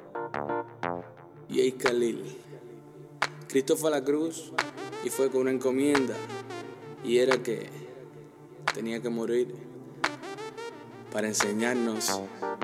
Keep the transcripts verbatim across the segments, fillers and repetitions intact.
Jay Khalil. Cristo fue a la cruz y fue con una encomienda, y era que tenía que morir para enseñarnos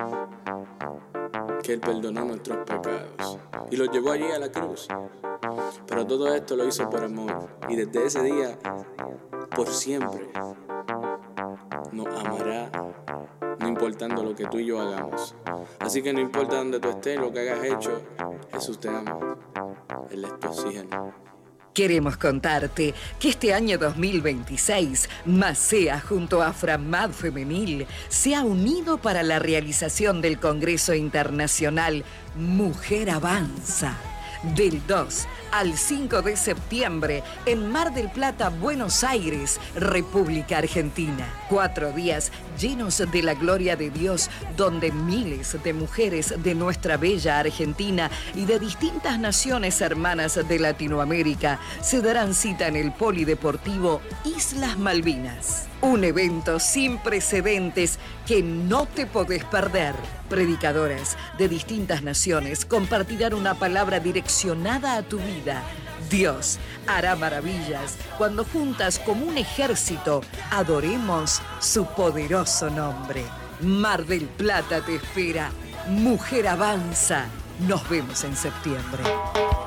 que Él perdonó nuestros pecados y los llevó allí a la cruz. Pero todo esto lo hizo por amor, y desde ese día, por siempre, nos amará, no importando lo que tú y yo hagamos. Así que no importa donde tú estés, lo que hayas hecho, Jesús te ama. Él es tu oxígeno. Queremos contarte que este año dos mil veintiséis, Macea junto a Framad Femenil se ha unido para la realización del Congreso Internacional Mujer Avanza. Del dos al cinco de septiembre en Mar del Plata, Buenos Aires, República Argentina. Cuatro días llenos de la gloria de Dios, donde miles de mujeres de nuestra bella Argentina y de distintas naciones hermanas de Latinoamérica se darán cita en el Polideportivo Islas Malvinas. Un evento sin precedentes que no te podés perder. Predicadoras de distintas naciones compartirán una palabra direccionada a tu vida. Dios hará maravillas cuando juntas como un ejército adoremos su poderoso nombre. Mar del Plata te espera. Mujer Avanza. Nos vemos en septiembre.